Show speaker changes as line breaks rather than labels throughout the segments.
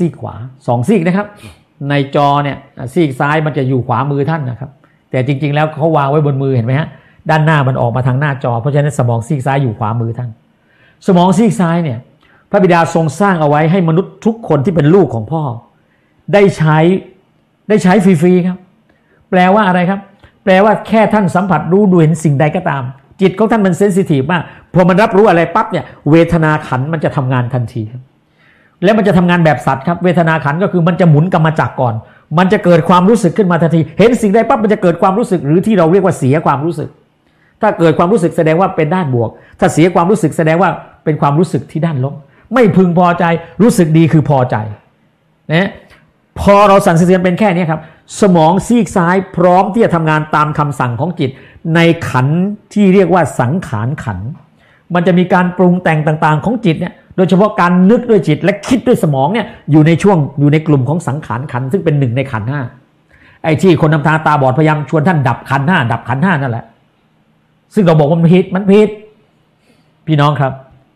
ซีกขวา2ซีกนะครับในจอเนี่ยซีกซ้ายมันจะอยู่ขวามือท่านนะครับแต่จริงๆแล้วเขาวางไว้บนมือเห็นไหมฮะด้านหน้ามันออกมาทางหน้าจอเพราะฉะนั้นสมองซีกซ้ายอยู่ขวามือท่านสมองซีกซ้ายเนี่ยพระบิดาทรงสร้างเอาไว้ให้มนุษย์ทุกคนที่เป็นลูกของพ่อได้ใช้ฟรีๆครับแปลว่าอะไรครับแปลว่าแค่ท่านสัมผัสรู้ดูเห็นสิ่งใดก็ตามจิตของท่านมันเซนซิทีฟมากพอมันรับรู้อะไรปั๊บเนี่ยเวทนาขันธ์มันจะทำงานทันทีครับแล้วมันจะทำงานแบบสัตว์ครับเวทนาขันธ์ก็คือมันจะหมุนกรรมจักรก่อนมันจะเกิดความรู้สึกขึ้นมาทันทีเห็นสิ่งใดปั๊บมันจะเกิดความรู้สึกหรือที่เราเรียกว่าเสียความรู้สึกถ้าเกิดความรู้สึกแสดงว่าเป็นด้านบวกถ้าเสียความรู้สึกแสดงว่าเป็นความรู้สึกที่ด้านลบไม่พึงพอใจรู้สึกดีคือพอใจนะพอเราสั่นสะเทือนเป็นแค่นี้ครับสมองซีกซ้ายพร้อมที่จะทำงานตามคำสั่งของจิตในขันธ์ที่เรียกว่าสังขารขันธ์มันจะมีการปรุงแต่งต่างๆของจิตเนี่ยโดยเฉพาะการนึกด้วยจิตและคิดด้วยสมองเนี่ยอยู่ในกลุ่มของสังขารขันธ์ซึ่งเป็นหนึ่งในขันธ์ห้าไอ้ที่คนนำทางตาบอดพยายามชวนท่านดับขันธ์ห้าดับขันธ์ห้านั่นแหละซึ่งเราบอกว่ามันผิดพี่น้องครับ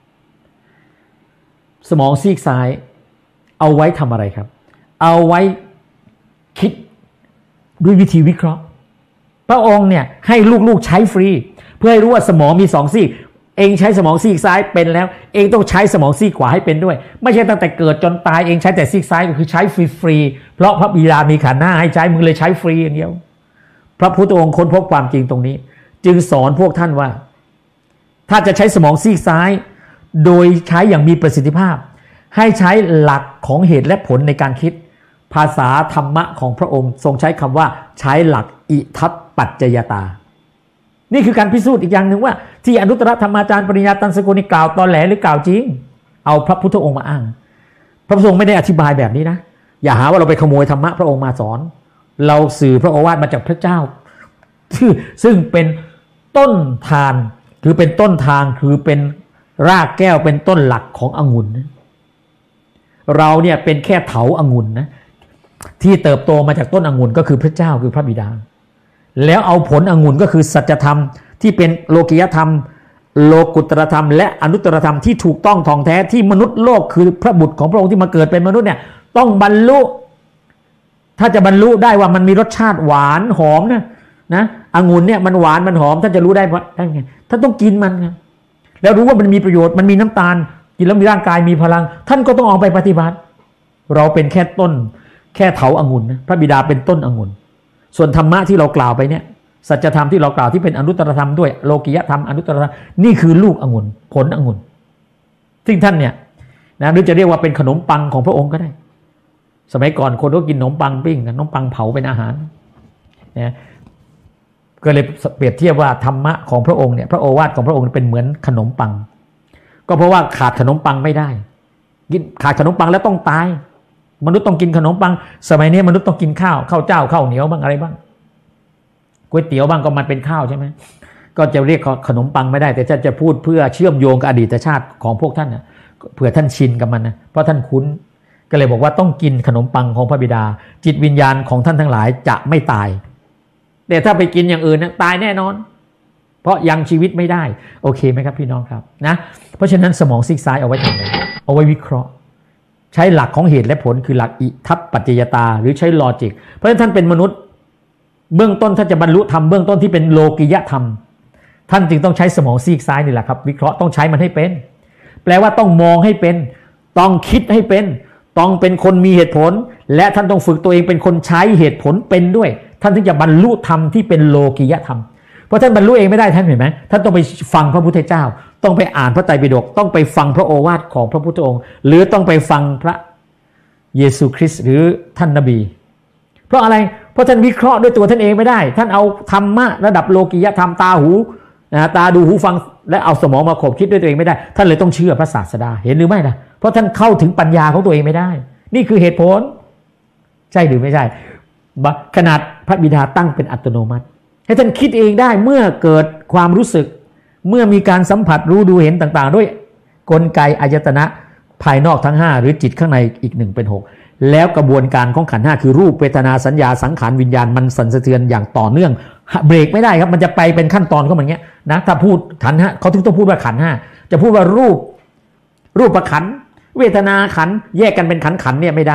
สมองซีกซ้ายเอาไว้ทำอะไรครับเอาไว้คิดด้วยวิธีวิเคราะห์พระองค์เนี่ยให้ลูกๆใช้ฟรีเพื่อให้รู้ว่าสมองมี2ซีกเองใช้สมองซีกซ้ายเป็นแล้วเองต้องใช้สมองซีกขวาให้เป็นด้วยไม่ใช่ตั้งแต่เกิดจนตายเองใช้แต่ซีกซ้ายก็คือใช้ฟรีๆเพราะพระบิดามีขันธ์ห้าให้ใช้มึงเลยใช้ฟรีอย่างเดียวพระพุทธองค์ค้นพบความจริงตรงนี้จึงสอนพวกท่านว่าถ้าจะใช้สมองซีกซ้ายโดยใช้อย่างมีประสิทธิภาพให้ใช้หลักของเหตุและผลในการคิดภาษาธรรมะของพระองค์ทรงใช้คำว่าใช้หลักอิทัปปัจจยตานี่คือการพิสูจน์อีกอย่างหนึ่งว่าที่อนุตตรธรรมาจารย์ปริญญาตันสกุลนี่กล่าวตอแหลหรือกล่าวจริงเอาพระพุทธองค์มาอ้างพระพุทธองค์ไม่ได้อธิบายแบบนี้นะอย่าหาว่าเราไปขโมยธรรมะพระองค์มาสอนเราสื่อพระโอวาทมาจากพระเจ้าซึ่งเป็นต้นทานคือเป็นต้นทางคือเป็นรากแก้วเป็นต้นหลักขององุ่นเราเนี่ยเป็นแค่เถาองุ่นนะที่เติบโตมาจากต้นองุ่นก็คือพระเจ้าคือพระบิดาแล้วเอาผลองุ่นก็คือสัจธรรมที่เป็นโลกิยธรรมโลกุตตรธรรมและอนุตตรธรรมที่ถูกต้องท่องแท้ที่มนุษย์โลกคือพระบุตรของพระองค์ที่มาเกิดเป็นมนุษย์เนี่ยต้องบรรลุถ้าจะบรรลุได้ว่ามันมีรสชาติหวานหอมนะองุ่นเนี่ยมันหวานมันหอมท่านจะรู้ได้ไงท่านต้องกินมันไงแล้วรู้ว่ามันมีประโยชน์มันมีน้ำตาลกินแล้วมีร่างกายมีพลังท่านก็ต้องออกไปปฏิบัติเราเป็นแค่ต้นแค่เถาองุ่นนะพระบิดาเป็นต้นองุ่นส่วนธรรมะที่เรากล่าวไปเนี่ยสัจธรรมที่เรากล่าวที่เป็นอนุตตรธรรมด้วยโลกิยธรรมอนุตตรธรรมนี่คือลูกองุ่นผลองุ่นซึ่งท่านเนี่ยนะหรือจะเรียกว่าเป็นขนมปังของพระองค์ก็ได้สมัยก่อนคนก็กินขนมปังปิ้งขนมปังเผาเป็นอาหารนะก็เลยเปรียบเทียบว่าธรรมะของพระองค์เนี่ยพระโอวาทของพระองค์เป็นเหมือนขนมปังก็เพราะว่าขาดขนมปังไม่ได้กินขาดขนมปังแล้วต้องตายมนุษย์ต้องกินขนมปังสมัยนี้มนุษย์ต้องกินข้าวเจ้าข้าวเหนียวบ้างอะไรบ้างก๋วยเตี๋ยวบ้างก็มันเป็นข้าวใช่ไหมก็จะเรียกขนมปังไม่ได้แต่จะพูดเพื่อเชื่อมโยงกับอดีตชาติของพวกท่านนะเผื่อท่านชินกับมันนะเพราะท่านคุ้นก็เลยบอกว่าต้องกินขนมปังของพระบิดาจิตวิญญาณของท่านทั้งหลายจะไม่ตายแต่ถ้าไปกินอย่างอื่นนะตายแน่นอนเพราะยังชีวิตไม่ได้โอเคไหมครับพี่น้องครับนะเพราะฉะนั้นสมองซีกซ้ายเอาไว้ทำอะไรเอาไว้วิเคราะห์ใช้หลักของเหตุและผลคือหลักอิทัปปัจจยตาหรือใช้ลอจิกเพราะฉะนั้นท่านเป็นมนุษย์เบื้องต้นถ้าจะบรรลุธรรมเบื้องต้นที่เป็นโลกิยธรรมท่านจึงต้องใช้สมองซีกซ้ายนี่แหละครับวิเคราะห์ต้องใช้มันให้เป็นแปลว่าต้องมองให้เป็นต้องคิดให้เป็นต้องเป็นคนมีเหตุผลและท่านต้องฝึกตัวเองเป็นคนใช้เหตุผลเป็นด้วยท่านถึงจะบรรลุธรรมที่เป็นโลกิยธรรมเพราะท่านบรรลุเองไม่ได้ท่านเห็นไหมท่านต้องไปฟังพระพุทธเจ้าต้องไปอ่านพระไตรปิฎกต้องไปฟังพระโอวาทของพระพุทธองค์หรือต้องไปฟังพระเยซูคริสต์หรือท่านนบีเพราะอะไรเพราะท่านวิเคราะห์ด้วยตัวท่านเองไม่ได้ท่านเอาธรรมะระดับโลกิยธรรมตาหูตาดูหูฟังและเอาสมองมาขบคิดด้วยตัวเองไม่ได้ท่านเลยต้องเชื่อพระศาสดาเห็นหรือไม่ล่ะเพราะท่านเข้าถึงปัญญาของตัวเองไม่ได้นี่คือเหตุผลใช่หรือไม่ใช่ขนาดพระบิดาตั้งเป็นอัตโนมัติให้ท่านคิดเองได้เมื่อเกิดความรู้สึกเมื่อมีการสัมผัสรู้ดูเห็นต่างๆด้วยกลไกอายตนะภายนอกทั้ง5หรือจิตข้างในอีก1เป็น6แล้วกระบวนการของขันธ์5คือรูปเวทนาสัญญาสังขารวิญญาณมันสั่นสะเทือนอย่างต่อเนื่องเบรกไม่ได้ครับมันจะไปเป็นขั้นตอนของมันอย่างเงี้ยนะถ้าพูดขันธ์5เขาต้องพูดว่าขันธ์5จะพูดว่ารูปประขันธ์เวทนาขันธ์แยกกันเป็นขันธ์เนี่ยไม่ได้